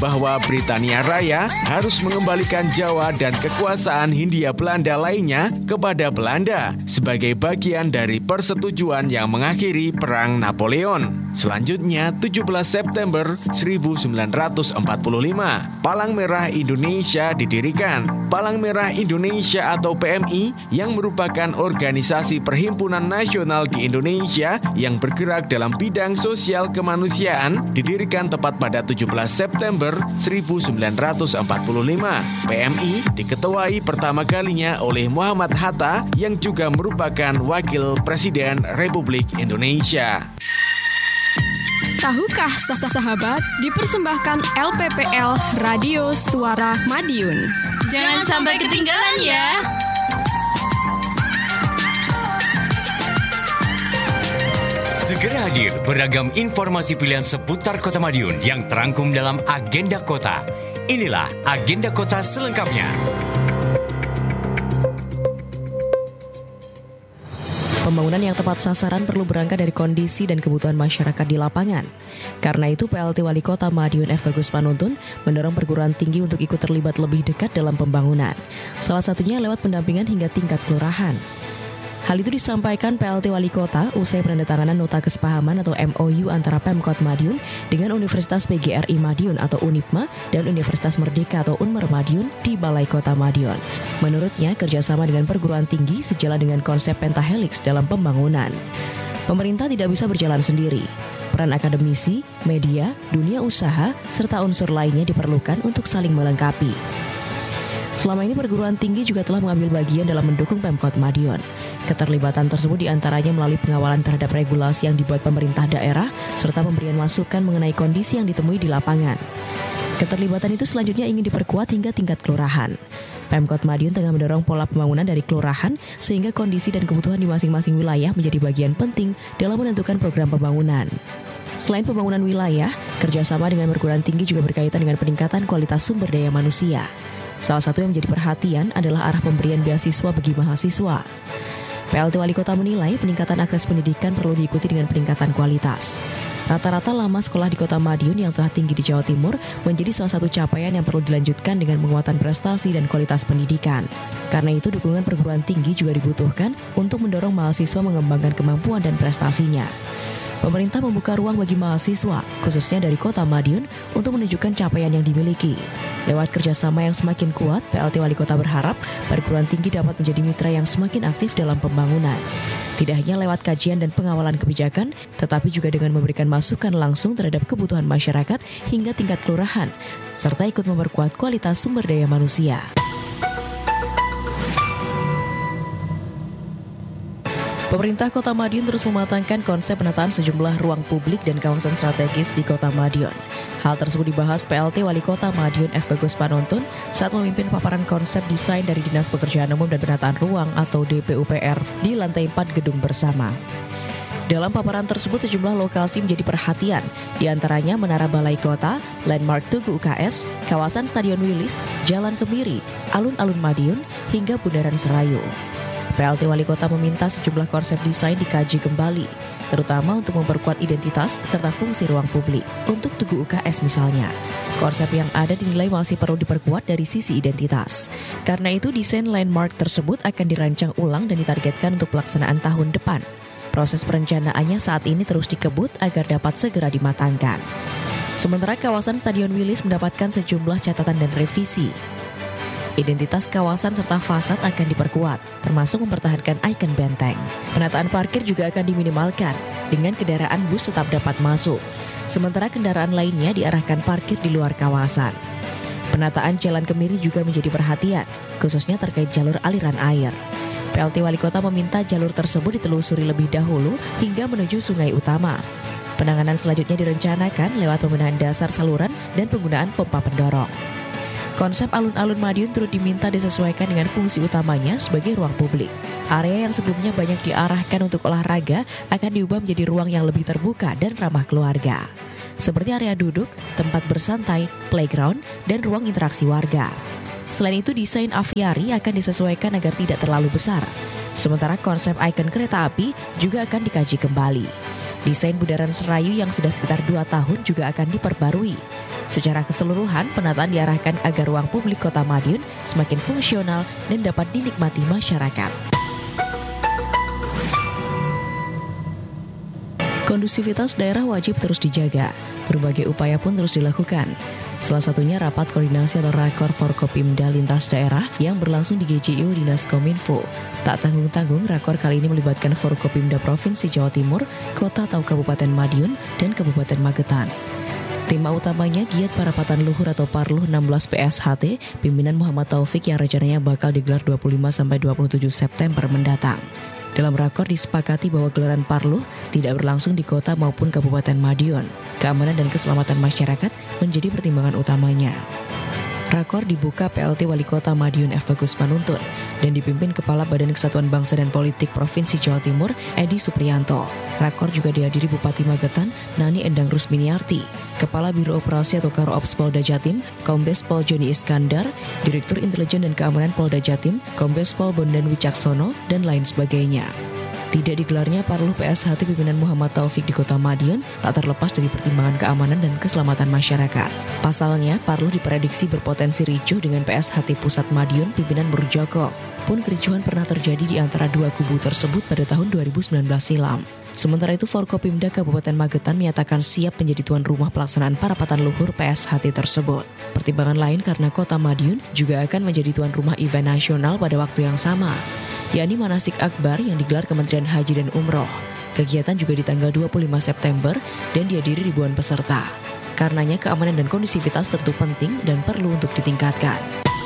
bahwa Britania Raya harus mengembalikan Jawa dan kekuasaan Hindia Belanda lainnya kepada Belanda sebagai bagian dari persetujuan yang mengakhiri Perang Napoleon. Selanjutnya, 17 September 1945, Palang Merah Indonesia didirikan. Palang Merah Indonesia atau PMI yang merupakan organisasi perhimpunan nasional di Indonesia yang bergerak dalam bidang sosial kemanusiaan didirikan tepat pada 17 September 1945. PMI diketuai pertama kalinya oleh Muhammad Hatta yang juga merupakan Wakil Presiden Republik Indonesia. Tahukah sahabat, dipersembahkan LPPL Radio Suara Madiun. Jangan sampai ketinggalan ya. Segera hadir beragam informasi pilihan seputar Kota Madiun yang terangkum dalam Agenda Kota. Inilah Agenda Kota selengkapnya. Pembangunan yang tepat sasaran perlu berangkat dari kondisi dan kebutuhan masyarakat di lapangan. Karena itu, PLT Wali Kota Madiun F. Bagus Panuntun mendorong perguruan tinggi untuk ikut terlibat lebih dekat dalam pembangunan. Salah satunya lewat pendampingan hingga tingkat kelurahan. Hal itu disampaikan PLT Wali Kota usai penandatanganan Nota Kesepahaman atau MOU antara Pemkot Madiun dengan Universitas PGRI Madiun atau UNIPMA dan Universitas Merdeka atau Unmer Madiun di Balai Kota Madiun. Menurutnya, kerjasama dengan perguruan tinggi sejalan dengan konsep pentahelix dalam pembangunan. Pemerintah tidak bisa berjalan sendiri. Peran akademisi, media, dunia usaha, serta unsur lainnya diperlukan untuk saling melengkapi. Selama ini perguruan tinggi juga telah mengambil bagian dalam mendukung Pemkot Madiun. Keterlibatan tersebut diantaranya melalui pengawalan terhadap regulasi yang dibuat pemerintah daerah, serta pemberian masukan mengenai kondisi yang ditemui di lapangan. Keterlibatan itu selanjutnya ingin diperkuat hingga tingkat kelurahan. Pemkot Madiun tengah mendorong pola pembangunan dari kelurahan, sehingga kondisi dan kebutuhan di masing-masing wilayah menjadi bagian penting dalam menentukan program pembangunan. Selain pembangunan wilayah, kerjasama dengan perguruan tinggi juga berkaitan dengan peningkatan kualitas sumber daya manusia. Salah satu yang menjadi perhatian adalah arah pemberian beasiswa bagi mahasiswa. PLT Wali Kota menilai peningkatan akses pendidikan perlu diikuti dengan peningkatan kualitas. Rata-rata lama sekolah di Kota Madiun yang telah tinggi di Jawa Timur menjadi salah satu capaian yang perlu dilanjutkan dengan penguatan prestasi dan kualitas pendidikan. Karena itu, dukungan perguruan tinggi juga dibutuhkan untuk mendorong mahasiswa mengembangkan kemampuan dan prestasinya. Pemerintah membuka ruang bagi mahasiswa, khususnya dari Kota Madiun, untuk menunjukkan capaian yang dimiliki. Lewat kerjasama yang semakin kuat, PLT Wali Kota berharap perguruan tinggi dapat menjadi mitra yang semakin aktif dalam pembangunan. Tidak hanya lewat kajian dan pengawalan kebijakan, tetapi juga dengan memberikan masukan langsung terhadap kebutuhan masyarakat hingga tingkat kelurahan, serta ikut memperkuat kualitas sumber daya manusia. Pemerintah Kota Madiun terus mematangkan konsep penataan sejumlah ruang publik dan kawasan strategis di Kota Madiun. Hal tersebut dibahas PLT Wali Kota Madiun F. Bagus Panuntun saat memimpin paparan konsep desain dari Dinas Pekerjaan Umum dan Penataan Ruang atau DPUPR di lantai 4 gedung bersama. Dalam paparan tersebut sejumlah lokasi menjadi perhatian, diantaranya Menara Balai Kota, Landmark Tugu UKS, kawasan Stadion Wilis, Jalan Kemiri, Alun-Alun Madiun, hingga Bundaran Serayu. PLT Wali Kota meminta sejumlah konsep desain dikaji kembali, terutama untuk memperkuat identitas serta fungsi ruang publik. Untuk Tugu UKS misalnya, konsep yang ada dinilai masih perlu diperkuat dari sisi identitas. Karena itu, desain landmark tersebut akan dirancang ulang dan ditargetkan untuk pelaksanaan tahun depan. Proses perencanaannya saat ini terus dikebut agar dapat segera dimatangkan. Sementara kawasan Stadion Wilis mendapatkan sejumlah catatan dan revisi. Identitas kawasan serta fasad akan diperkuat, termasuk mempertahankan ikon benteng. Penataan parkir juga akan diminimalkan, dengan kendaraan bus tetap dapat masuk. Sementara kendaraan lainnya diarahkan parkir di luar kawasan. Penataan Jalan Kemiri juga menjadi perhatian, khususnya terkait jalur aliran air. PLT Wali Kota meminta jalur tersebut ditelusuri lebih dahulu hingga menuju sungai utama. Penanganan selanjutnya direncanakan lewat pembenahan dasar saluran dan penggunaan pompa pendorong. Konsep alun-alun Madiun turut diminta disesuaikan dengan fungsi utamanya sebagai ruang publik. Area yang sebelumnya banyak diarahkan untuk olahraga akan diubah menjadi ruang yang lebih terbuka dan ramah keluarga. Seperti area duduk, tempat bersantai, playground, dan ruang interaksi warga. Selain itu, desain aviari akan disesuaikan agar tidak terlalu besar. Sementara konsep ikon kereta api juga akan dikaji kembali. Desain bundaran Serayu yang sudah sekitar 2 tahun juga akan diperbarui. Secara keseluruhan, penataan diarahkan agar ruang publik Kota Madiun semakin fungsional dan dapat dinikmati masyarakat. Kondusivitas daerah wajib terus dijaga. Berbagai upaya pun terus dilakukan. Salah satunya rapat koordinasi atau Rakor Forkopimda lintas daerah yang berlangsung di GJIU Dinas Kominfo. Tak tanggung-tanggung, Rakor kali ini melibatkan Forkopimda Provinsi Jawa Timur, Kota atau Kabupaten Madiun, dan Kabupaten Magetan. Tema utamanya giat parapatan luhur atau Parluh 16 PSHT, pimpinan Muhammad Taufik yang rencananya bakal digelar 25-27 September mendatang. Dalam rakor disepakati bahwa gelaran Parluh tidak berlangsung di kota maupun Kabupaten Madiun. Keamanan dan keselamatan masyarakat menjadi pertimbangan utamanya. Rakor dibuka PLT Wali Kota Madiun F. Bagus Manuntun dan dipimpin Kepala Badan Kesatuan Bangsa dan Politik Provinsi Jawa Timur, Edi Supriyanto. Rakor juga dihadiri Bupati Magetan, Nani Endang Rusminiarti, Kepala Biro Operasi atau Karo-Ops Polda Jatim, Kombes Pol Joni Iskandar, Direktur Intelijen dan Keamanan Polda Jatim, Kombes Pol Bondan Wicaksono, dan lain sebagainya. Tidak digelarnya Parluh PSHT pimpinan Muhammad Taufik di Kota Madiun tak terlepas dari pertimbangan keamanan dan keselamatan masyarakat. Pasalnya, Parluh diprediksi berpotensi ricuh dengan PSHT Pusat Madiun pimpinan Murjoko. Pun kericuhan pernah terjadi di antara dua kubu tersebut pada tahun 2019 silam. Sementara itu, Forkopimda Kabupaten Magetan menyatakan siap menjadi tuan rumah pelaksanaan parapatan luhur PSHT tersebut. Pertimbangan lain karena Kota Madiun juga akan menjadi tuan rumah event nasional pada waktu yang sama, yakni Manasik Akbar yang digelar Kementerian Haji dan Umroh. Kegiatan juga di tanggal 25 September dan dihadiri ribuan peserta. Karenanya keamanan dan kondusivitas tentu penting dan perlu untuk ditingkatkan.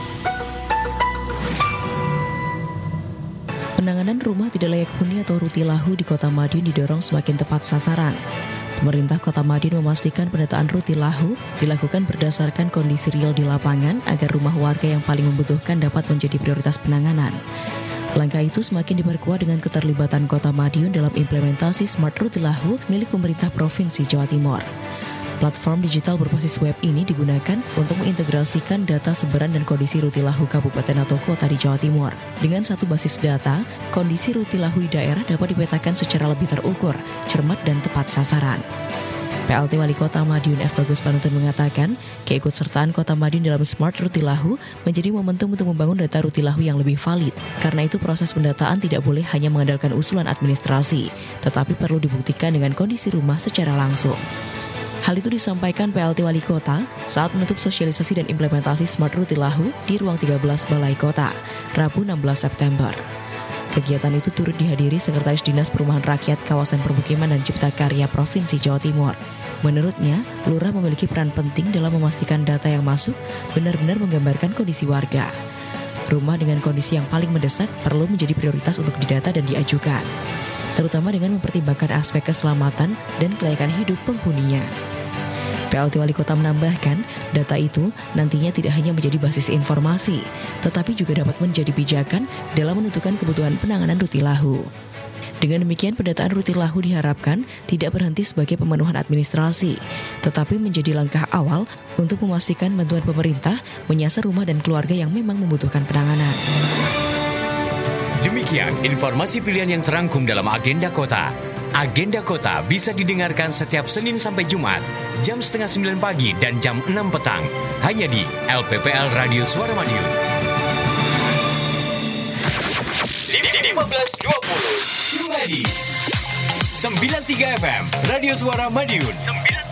Penanganan rumah tidak layak huni atau rutilahu di Kota Madiun didorong semakin tepat sasaran. Pemerintah Kota Madiun memastikan pendataan rutilahu dilakukan berdasarkan kondisi real di lapangan agar rumah warga yang paling membutuhkan dapat menjadi prioritas penanganan. Langkah itu semakin diperkuat dengan keterlibatan Kota Madiun dalam implementasi Smart Rutilahu milik pemerintah Provinsi Jawa Timur. Platform digital berbasis web ini digunakan untuk mengintegrasikan data sebaran dan kondisi rutilahu kabupaten atau kota di Jawa Timur. Dengan satu basis data, kondisi rutilahu di daerah dapat dipetakan secara lebih terukur, cermat dan tepat sasaran. PLT Wali Kota Madiun F. Bagus Manuntun mengatakan, keikutsertaan Kota Madiun dalam Smart Rutilahu menjadi momentum untuk membangun data rutilahu yang lebih valid. Karena itu proses pendataan tidak boleh hanya mengandalkan usulan administrasi, tetapi perlu dibuktikan dengan kondisi rumah secara langsung. Hal itu disampaikan PLT Wali Kota saat menutup sosialisasi dan implementasi Smart Rutilahu di Ruang 13 Balai Kota, Rabu 16 September. Kegiatan itu turut dihadiri Sekretaris Dinas Perumahan Rakyat Kawasan Permukiman dan Cipta Karya Provinsi Jawa Timur. Menurutnya, Lurah memiliki peran penting dalam memastikan data yang masuk benar-benar menggambarkan kondisi warga. Rumah dengan kondisi yang paling mendesak perlu menjadi prioritas untuk didata dan diajukan, terutama dengan mempertimbangkan aspek keselamatan dan kelayakan hidup penghuninya. PLT Wali Kota menambahkan, data itu nantinya tidak hanya menjadi basis informasi, tetapi juga dapat menjadi pijakan dalam menentukan kebutuhan penanganan rutilahu. Dengan demikian, pendataan rutilahu diharapkan tidak berhenti sebagai pemenuhan administrasi, tetapi menjadi langkah awal untuk memastikan bantuan pemerintah menyasar rumah dan keluarga yang memang membutuhkan penanganan. Demikian informasi pilihan yang terangkum dalam Agenda Kota. Agenda Kota bisa didengarkan setiap Senin sampai Jumat, jam 8:30 pagi dan jam 6 petang. Hanya di LPPL Radio Suara Madiun. 15.20 cuma di 93 FM Radio Suara Madiun.